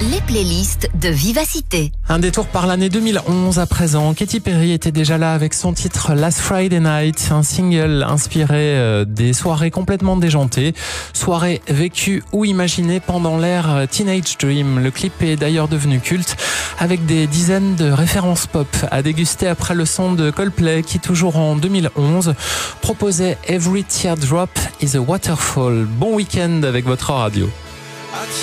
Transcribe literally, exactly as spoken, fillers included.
les playlists de Vivacité. Un détour par l'année deux mille onze à présent. Katy Perry était déjà là avec son titre Last Friday Night, un single inspiré des soirées complètement déjantées, soirées vécues ou imaginées pendant l'ère Teenage Dream. Le clip est d'ailleurs devenu culte avec des dizaines de références pop à déguster après le son de Coldplay qui, toujours en deux mille onze, proposait Every Teardrop is a Waterfall. Bon week-end avec votre radio.